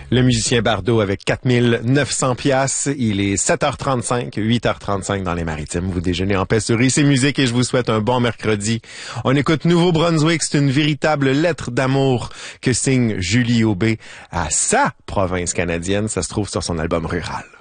Le musicien Bardot avec 4900 piastres. Il est 7h35, 8h35 dans les Maritimes. Vous déjeunez en paix sur Ici Musique et je vous souhaite un bon mercredi. On écoute Nouveau-Brunswick. C'est une véritable lettre d'amour que signe Julie Aubé à sa province canadienne. Ça se trouve sur son album Rural.